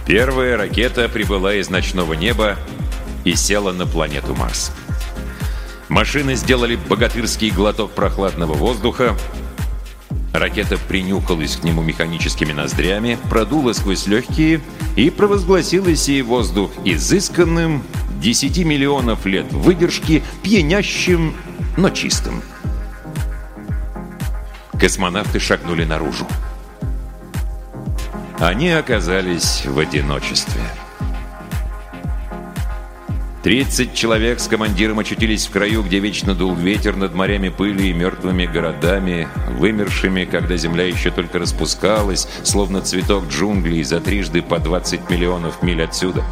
Первая ракета прибыла из ночного неба и села на планету Марс. Машины сделали богатырский глоток прохладного воздуха. Ракета принюхалась к нему механическими ноздрями, продула сквозь легкие и провозгласила сей воздух изысканным, 10 миллионов лет выдержки, пьянящим, но чистым. Космонавты шагнули наружу. Они оказались в одиночестве. 30 человек с командиром очутились в краю, где вечно дул ветер, над морями пыли и мертвыми городами, вымершими, когда земля еще только распускалась, словно цветок джунглей за трижды по 20 миллионов миль отсюда.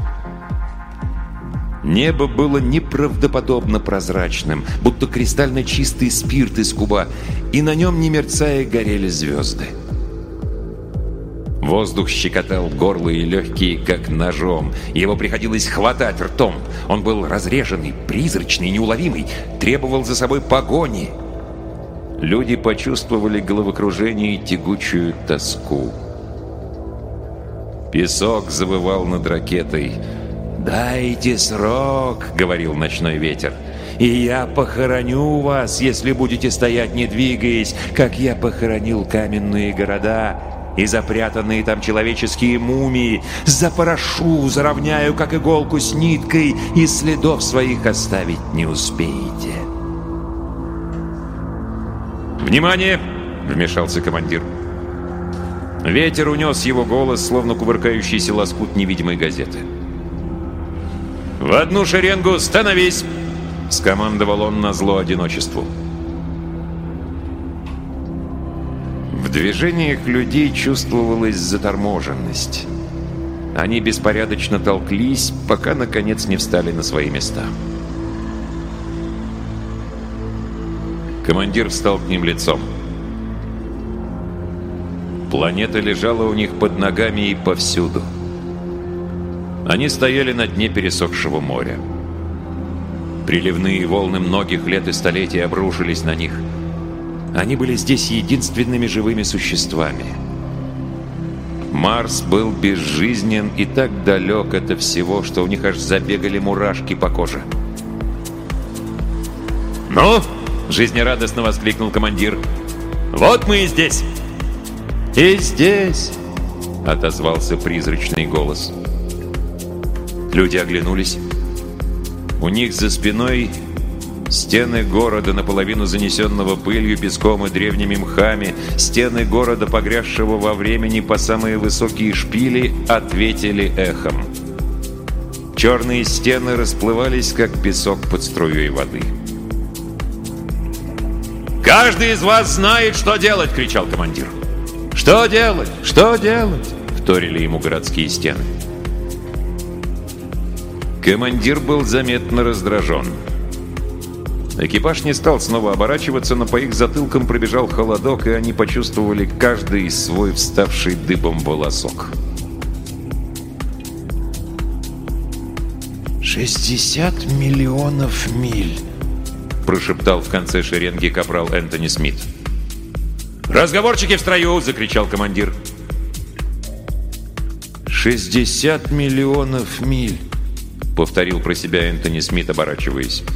Небо было неправдоподобно прозрачным, будто кристально чистый спирт из куба, и на нем, не мерцая, горели звезды. Воздух щекотал горло и легкие, как ножом. Его приходилось хватать ртом. Он был разреженный, призрачный, неуловимый, требовал за собой погони. Люди почувствовали головокружение и тягучую тоску. Песок завывал над ракетой. «Дайте срок», — говорил ночной ветер, «и я похороню вас, если будете стоять, не двигаясь, как я похоронил каменные города и запрятанные там человеческие мумии. Запорошу, заровняю, как иголку с ниткой, и следов своих оставить не успеете». «Внимание!» — вмешался командир. Ветер унес его голос, словно кувыркающийся лоскут невидимой газеты. «В одну шеренгу становись!» — скомандовал он назло одиночеству. В движениях людей чувствовалась заторможенность. Они беспорядочно толклись, пока, наконец, не встали на свои места. Командир встал к ним лицом. Планета лежала у них под ногами и повсюду. Они стояли на дне пересохшего моря. Приливные волны многих лет и столетий обрушились на них. Они были здесь единственными живыми существами. Марс был безжизнен и так далек от всего, что у них аж забегали мурашки по коже. «Ну!» — жизнерадостно воскликнул командир. «Вот мы и здесь!» «И здесь!» — отозвался призрачный голос. Люди оглянулись. У них за спиной стены города, наполовину занесенного пылью, песком и древними мхами, стены города, погрязшего во времени по самые высокие шпили, ответили эхом. Черные стены расплывались, как песок под струей воды. «Каждый из вас знает, что делать!» — кричал командир. «Что делать? Что делать?» — вторили ему городские стены. Командир был заметно раздражен. Экипаж не стал снова оборачиваться, но по их затылкам пробежал холодок, и они почувствовали каждый свой вставший дыбом волосок. 60 миллионов миль, прошептал в конце шеренги капрал Энтони Смит. «Разговорчики в строю!» — закричал командир. 60 миллионов миль, повторил про себя Энтони Смит, оборачиваясь.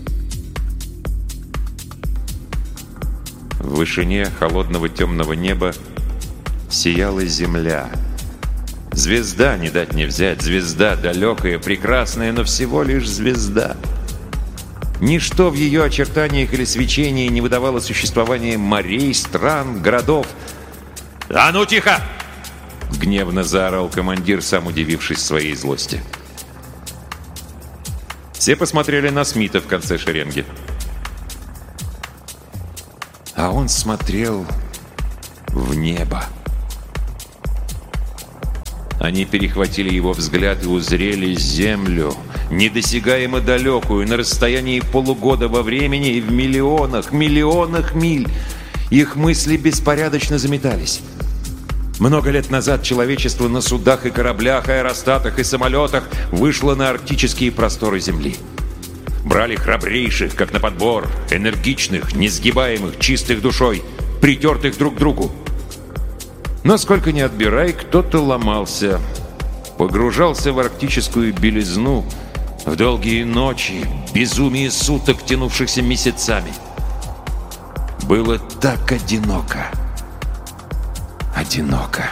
В вышине холодного темного неба сияла земля. Звезда, не дать не взять, звезда далекая, прекрасная, но всего лишь звезда. Ничто в ее очертаниях или свечении не выдавало существования морей, стран, городов. «А ну тихо!» — гневно заорал командир, сам удивившись своей злости. Все посмотрели на Смита в конце шеренги. А он смотрел в небо. Они перехватили его взгляд и узрели землю, недосягаемо далекую, на расстоянии полугода во времени и в миллионах миль. Их мысли беспорядочно заметались. Много лет назад человечество на судах и кораблях, аэростатах и самолетах вышло на арктические просторы Земли. Брали храбрейших, как на подбор, энергичных, несгибаемых, чистых душой, притертых друг к другу. Но сколько ни отбирай, кто-то ломался. погружался в арктическую белизну, в долгие ночи, безумие суток, тянувшихся месяцами. Было так одиноко. Одиноко.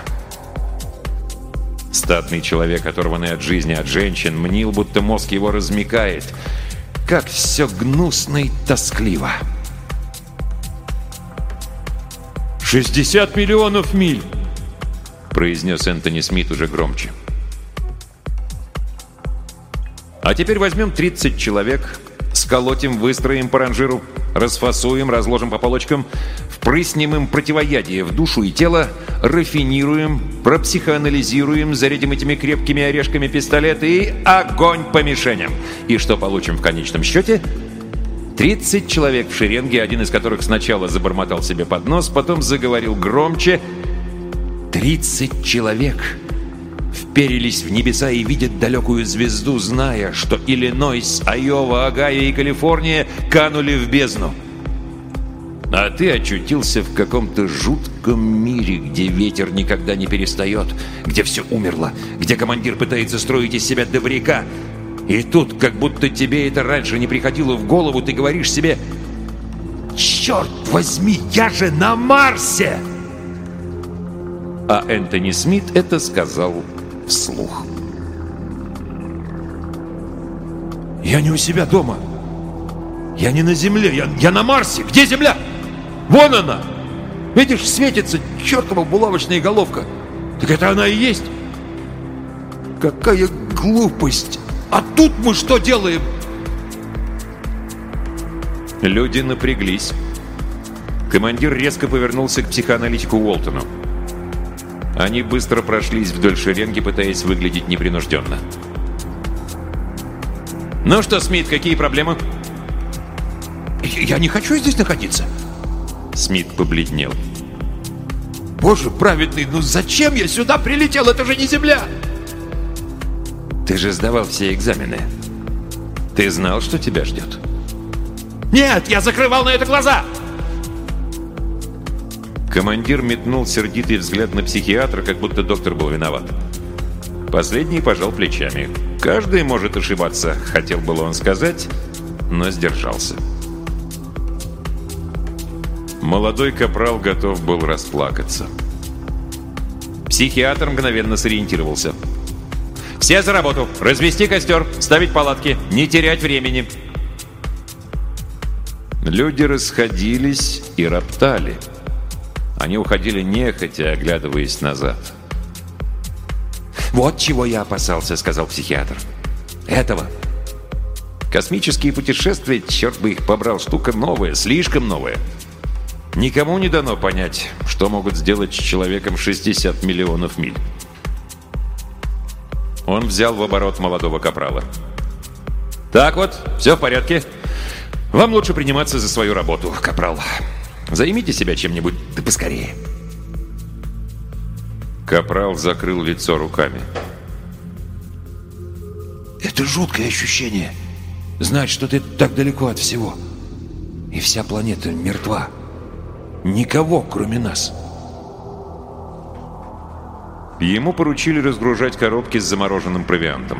Статный человек, оторванный от жизни, от женщин, мнил, будто мозг его размякает. Как все гнусно и тоскливо. 60 миллионов миль! Произнес Энтони Смит уже громче. А теперь возьмем 30 человек, сколотим, выстроим по ранжиру, расфасуем, разложим по полочкам, впрыснем им противоядие в душу и тело, рафинируем, пропсихоанализируем, зарядим этими крепкими орешками пистолет и огонь по мишеням. И что получим в конечном счете? 30 человек в шеренге, один из которых сначала забормотал себе под нос, потом заговорил громче. 30 человек вперились в небеса и видят далекую звезду, зная, что Иллинойс, Айова, Огайо и Калифорния канули в бездну. А ты очутился в каком-то жутком мире, где ветер никогда не перестает, где все умерло, где командир пытается строить из себя добряка. И тут, как будто тебе это раньше не приходило в голову, ты говоришь себе: «Черт возьми, я же на Марсе!» А Энтони Смит это сказал вслух. «Я не у себя дома. Я не на Земле. Я на Марсе. Где Земля? Вон она! Видишь, светится чертова булавочная головка. Так это она и есть. Какая глупость! А тут мы что делаем?» Люди напряглись. Командир резко повернулся к психоаналитику Уолтону. Они быстро прошлись вдоль шеренги, пытаясь выглядеть непринужденно. «Ну что, Смит, какие проблемы?» «Я не хочу здесь находиться». Смит побледнел. «Боже праведный, ну зачем я сюда прилетел? Это же не Земля!» «Ты же сдавал все экзамены. Ты знал, что тебя ждет?» «Нет, я закрывал на это глаза!» Командир метнул сердитый взгляд на психиатра, как будто доктор был виноват. Последний пожал плечами. «Каждый может ошибаться», — хотел было он сказать, но сдержался. Молодой капрал готов был расплакаться. Психиатр мгновенно сориентировался. «Все за работу! Развести костер, ставить палатки, не терять времени!» Люди расходились и роптали. Они уходили нехотя, оглядываясь назад. «Вот чего я опасался», — сказал психиатр. «Этого. Космические путешествия, черт бы их побрал, штука новая, слишком новая. Никому не дано понять, что могут сделать с человеком 60 миллионов миль». Он взял в оборот молодого капрала. «Так вот, все в порядке. Вам лучше приниматься за свою работу, капрал. Займите себя чем-нибудь, да поскорее». Капрал закрыл лицо руками. «Это жуткое ощущение. Знать, что ты так далеко от всего. И вся планета мертва. Никого, кроме нас». Ему поручили разгружать коробки с замороженным провиантом.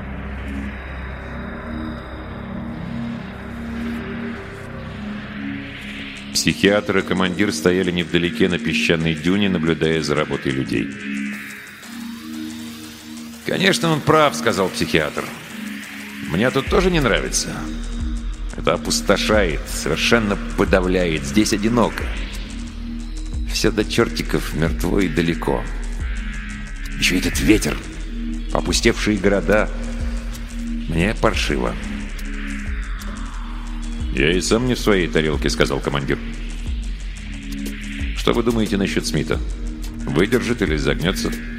Психиатр и командир стояли невдалеке на песчаной дюне, наблюдая за работой людей. «Конечно, он прав», — сказал психиатр. «Мне тут тоже не нравится. Это опустошает, совершенно подавляет. Здесь одиноко. Все до чертиков мертво и далеко. Еще этот ветер, опустевшие города. Мне паршиво». «Я и сам не в своей тарелке», — сказал командир. «Что вы думаете насчет Смита? Выдержит или загнется?»